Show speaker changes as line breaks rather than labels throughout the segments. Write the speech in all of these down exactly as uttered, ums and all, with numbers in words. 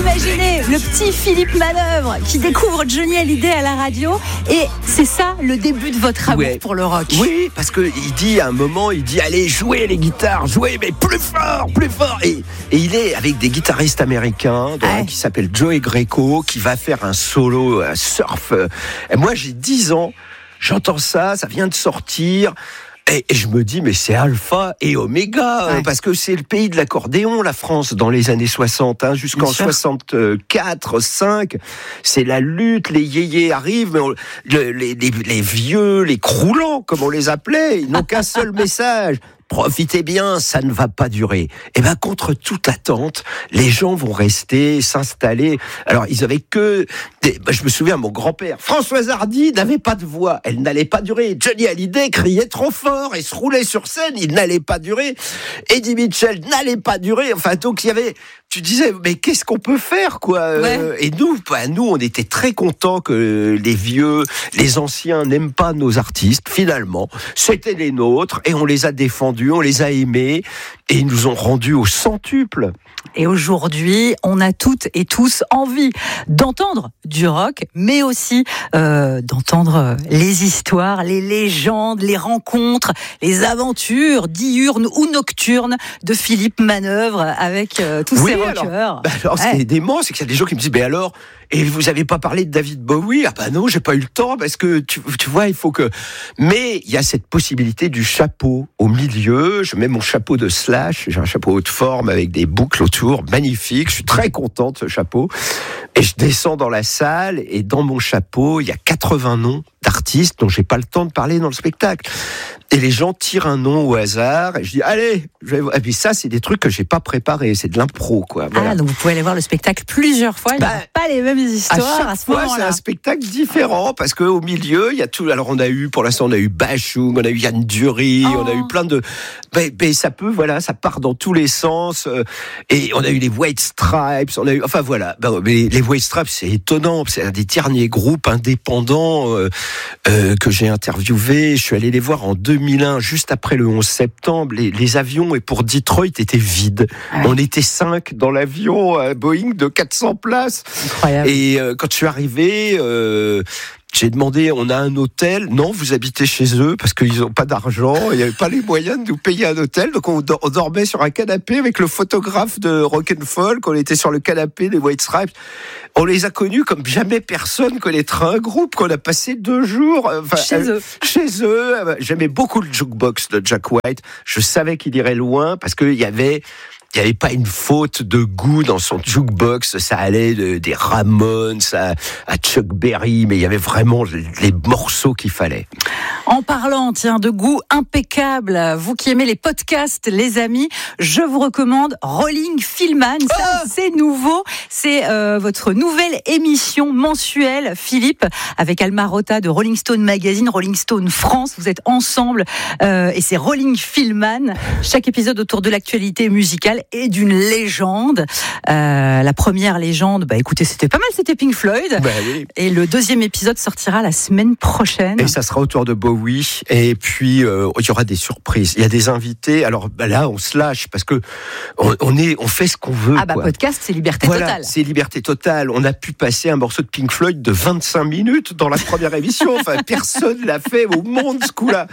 Imaginez le petit Philippe Manœuvre qui découvre Johnny Hallyday à la radio, et c'est ça le début de votre amour
ouais.
pour le rock.
Oui, parce que il dit à un moment, il dit allez jouez les guitares, jouez mais plus fort, plus fort. Et, et il est avec des guitaristes américains, dont
ouais.
un qui s'appelle Joey Greco, qui va faire un solo, un surf. Et moi j'ai dix ans, j'entends ça, ça vient de sortir. Et je me dis, mais c'est alpha et oméga, ouais. parce que c'est le pays de l'accordéon, la France, dans les années soixante, hein, jusqu'en soixante-quatre, cinq. C'est la lutte, les yéyés arrivent, mais on, le, les, les, les vieux, les croulants, comme on les appelait, ils n'ont qu'un seul message. Profitez bien, ça ne va pas durer. Et ben contre toute attente, les gens vont rester, s'installer. Alors ils avaient que, des, ben, je me souviens, mon grand-père, Françoise Hardy n'avait pas de voix, elle n'allait pas durer. Johnny Hallyday criait trop fort et se roulait sur scène, il n'allait pas durer. Eddie Mitchell n'allait pas durer. Enfin donc il y avait, tu disais, mais qu'est-ce qu'on peut faire quoi ouais. euh, Et nous, ben, nous, on était très contents que les vieux, les anciens n'aiment pas nos artistes. Finalement, c'était les nôtres et on les a défendus. On les a aimés et ils nous ont rendus au centuple.
Et aujourd'hui, on a toutes et tous envie d'entendre du rock, mais aussi euh, d'entendre les histoires, les légendes, les rencontres, les aventures diurnes ou nocturnes de Philippe Manœuvre avec euh, tous
oui,
ces rockers.
Alors, bah alors ouais. ce qui est dément, c'est qu'il y a des gens qui me disent, mais alors, et vous avez pas parlé de David Bowie? Ah bah non, j'ai pas eu le temps parce que tu, tu vois, il faut que. Mais il y a cette possibilité du chapeau au milieu. Je mets mon chapeau de Slash, j'ai un chapeau haute forme avec des boucles autour, magnifique. Je suis très content de ce chapeau. Et je descends dans la salle et dans mon chapeau, il y a quatre-vingts noms d'artistes dont j'ai pas le temps de parler dans le spectacle. Et les gens tirent un nom au hasard et je dis allez, je vais... et puis ça c'est des trucs que j'ai pas préparés, c'est de l'impro quoi. Voilà.
Ah donc vous pouvez aller voir le spectacle plusieurs fois, il n'y bah, a pas les mêmes histoires à, chaque
à
ce
fois,
moment-là.
C'est un spectacle différent parce que au milieu il y a tout. Alors on a eu pour l'instant on a eu Bashung, on a eu Yann Dury, oh. on a eu plein de. Mais, mais ça peut voilà, ça part dans tous les sens. Euh, et on a eu les White Stripes, on a eu enfin voilà. Ben, mais les White Stripes c'est étonnant, c'est un des derniers groupes indépendants euh, euh, que j'ai interviewé. Je suis allé les voir en deux mille un, juste après le onze septembre. Les, les avions et pour Detroit étaient vides. Ouais. On était cinq dans l'avion euh, Boeing de quatre cents places.
Incroyable.
Et euh, quand je suis arrivé, euh, j'ai demandé, on a un hôtel? Non, vous habitez chez eux parce qu'ils n'ont pas d'argent, il n'y avait pas les moyens de nous payer un hôtel. Donc on, on dormait sur un canapé avec le photographe de Rock'n'Folk. On était sur le canapé des White Stripes. On les a connus comme jamais personne connaîtra un groupe, qu'on a passé deux jours enfin,
chez
euh,
eux.
Chez eux. J'aimais beaucoup le jukebox de Jack White. Je savais qu'il irait loin parce qu'il y avait... Il n'y avait pas une faute de goût dans son jukebox, ça allait de, des Ramones à, à Chuck Berry, mais il y avait vraiment les, les morceaux qu'il fallait.
En parlant, tiens, de goût impeccable, vous qui aimez les podcasts, les amis, je vous recommande Rolling Fillman. Ça, oh c'est nouveau. C'est euh, votre nouvelle émission mensuelle, Philippe, avec Alma Rota de Rolling Stone Magazine, Rolling Stone France. Vous êtes ensemble euh, et c'est Rolling Fillman. Chaque épisode autour de l'actualité musicale et d'une légende. Euh, la première légende, bah écoutez, c'était pas mal, c'était Pink Floyd.
Bah oui. Et
le deuxième épisode sortira la semaine prochaine.
Et ça sera autour de Bowie. Et puis euh, il y aura des surprises. Il y a des invités. Alors bah là, on se lâche parce que on, on est, on fait ce qu'on veut.
Ah bah
quoi.
Podcast, c'est liberté
voilà,
totale.
C'est liberté totale. On a pu passer un morceau de Pink Floyd de vingt-cinq minutes dans la première émission. Enfin, personne l'a fait au monde ce coup-là.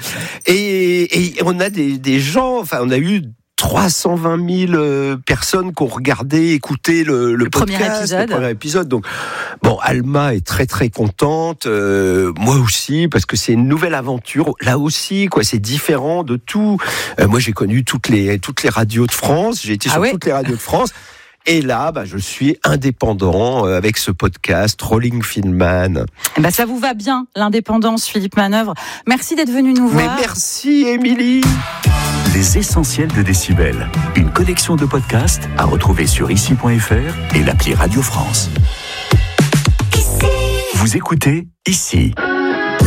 Et, et on a des, des gens. Enfin, on a eu trois cent vingt mille euh, personnes qui ont regardé, écouté le, le,
le
podcast,
premier épisode.
le premier épisode. Donc, bon, Alma est très très contente, euh, moi aussi, parce que c'est une nouvelle aventure. Là aussi, quoi, c'est différent de tout. Euh, moi, j'ai connu toutes les toutes les radios de France. J'ai été ah sur ouais. toutes les radios de France. Et là, bah, je suis indépendant euh, avec ce podcast Rolling Fillman.
Eh ben, ça vous va bien, l'indépendance, Philippe Manœuvre. Merci d'être venu nous voir.
Mais merci, Émilie.
Les essentiels de Décibel. Une collection de podcasts à retrouver sur ici point f r et l'appli Radio France. Ici. Vous écoutez Ici.